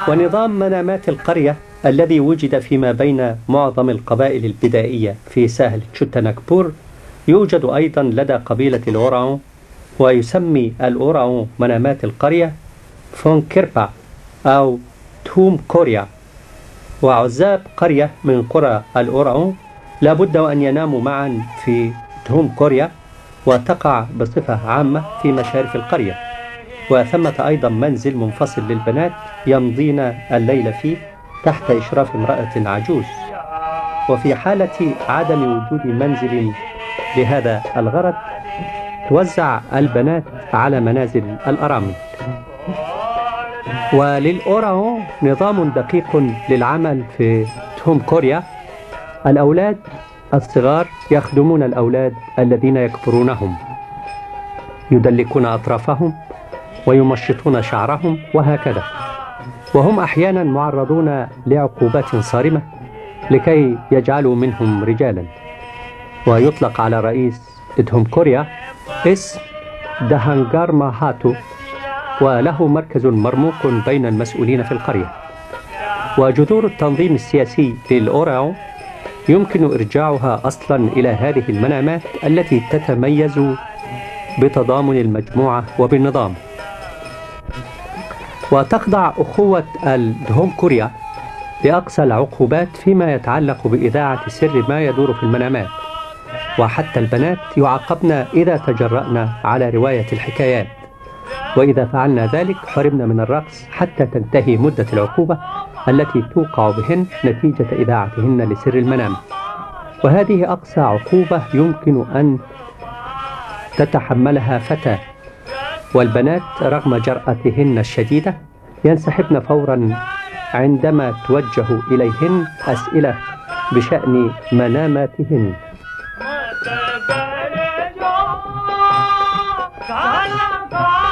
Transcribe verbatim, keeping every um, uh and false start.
ونظام منامات القرية الذي وجد فيما بين معظم القبائل البدائية في ساحل تشوتانكبور يوجد أيضا لدى قبيلة الأوراون، ويسمي الأوراون منامات القرية فون كيربا أو توم كوريا. وعزاب قرية من قرى الأوراون لابد أن يناموا معا في توم كوريا، وتقع بصفة عامة في مشارف القرية. وثمة أيضا منزل منفصل للبنات يمضين الليل فيه تحت إشراف امرأة عجوز. وفي حالة عدم وجود منزل لهذا الغرض توزع البنات على منازل الأرامل. وللأوراون نظام دقيق للعمل في توم كوريا. الأولاد الصغار يخدمون الأولاد الذين يكبرونهم، يدلكون أطرافهم ويمشطون شعرهم وهكذا، وهم أحيانا معرضون لعقوبات صارمة لكي يجعلوا منهم رجالا. ويطلق على رئيس توم كوريا اسم دهانجار ماهاتو، وله مركز مرموق بين المسؤولين في القرية. وجذور التنظيم السياسي للأوراون يمكن إرجاعها أصلا إلى هذه المنامات التي تتميز بتضامن المجموعة وبالنظام. وتخضع أخوة الدهوم كوريا لأقصى العقوبات فيما يتعلق بإذاعة سر ما يدور في المنامات، وحتى البنات يعاقبن إذا تجرأن على رواية الحكايات، وإذا فعلنا ذلك حرمنا من الرقص حتى تنتهي مدة العقوبة التي توقع بهن نتيجة إذاعتهن لسر المنام. وهذه أقصى عقوبة يمكن أن تتحملها فتاة، والبنات رغم جرأتهن الشديدة ينسحبن فورا عندما توجه إليهن أسئلة بشأن مناماتهن. Bye.